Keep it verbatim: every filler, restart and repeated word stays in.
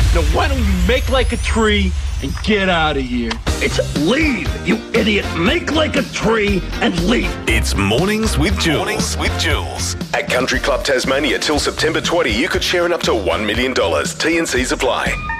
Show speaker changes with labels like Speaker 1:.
Speaker 1: Now why don't you make like a tree and get out of here?
Speaker 2: It's leave, you idiot. Make like a tree and leave.
Speaker 3: It's Mornings with Jules. Mornings with Jules. At Country Club Tasmania till September twentieth, you could share in up to one million dollars. T and C's apply.